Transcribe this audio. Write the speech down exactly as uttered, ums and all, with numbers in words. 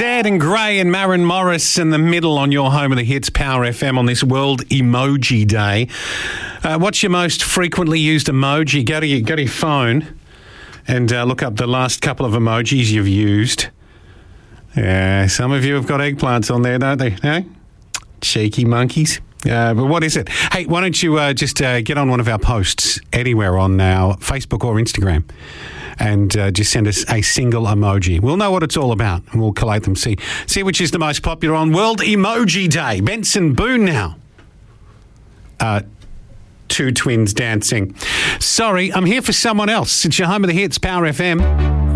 Zed and Gray and Maren Morris in the middle on your home of the hits, Power F M, on this World Emoji Day. Uh, what's your most frequently used emoji? Go to your, go to your phone and uh, look up the last couple of emojis you've used. Yeah, some of you have got eggplants on there, don't they? No? Cheeky monkeys. Uh, but what is it? Hey, why don't you uh, just uh, get on one of our posts anywhere on our Facebook or Instagram and uh, just send us a single emoji. We'll know what it's all about and we'll collate them. See, see which is the most popular on World Emoji Day. Benson Boone now. Uh, two twins dancing. Sorry, I'm here for someone else. It's your home of the hits, Power F M.